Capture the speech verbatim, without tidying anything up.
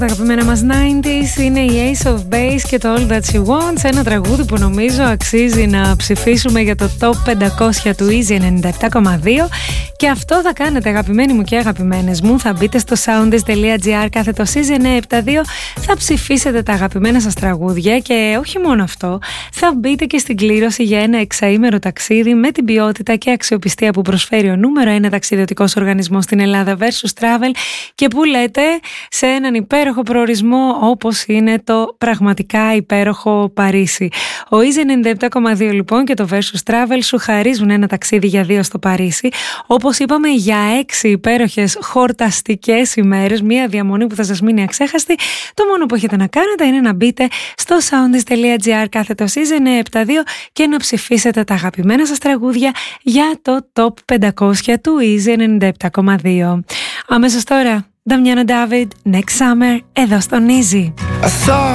Τα αγαπημένα μας ενενήντα είναι η Ace of Base και το All That She Wants, ένα τραγούδι που νομίζω αξίζει να ψηφίσουμε για το Top πεντακόσια του Easy ενενήντα επτά κόμμα δύο, και αυτό θα κάνετε αγαπημένοι μου και αγαπημένες μου. Θα μπείτε στο soundis.gr κάθετο Easy εννιακόσια εβδομήντα δύο, θα ψηφίσετε τα αγαπημένα σας τραγούδια και όχι μόνο αυτό, θα μπείτε και στην κλήρωση για ένα εξαήμερο ταξίδι με την ποιότητα και αξιοπιστία που προσφέρει ο νούμερο ένα ταξιδιωτικός οργανισμός στην Ελλάδα, Versus Travel, και που λέτε σε έναν υπέροχο προορισμό όπως είναι το πραγματικά υπέροχο Παρίσι. Ο Easy ενενήντα επτά κόμμα δύο λοιπόν και το Versus Travel σου χαρίζουν ένα ταξίδι για δύο στο Παρίσι, όπως είπαμε, για έξι υπέροχες χορταστικές ημέρες, μια διαμονή που θα σας μείνει αξέχαστη. Το μόνο που έχετε να κάνετε είναι να μπείτε στο soundis.gr κάθετο Easy εννιακόσια εβδομήντα δύο και να ψηφίσετε τα αγαπημένα σας τραγούδια για το Top πεντακόσια του Easy ενενήντα επτά κόμμα δύο. Αμέσως τώρα, Damiano David, Next Summer, εδώ στον Easy.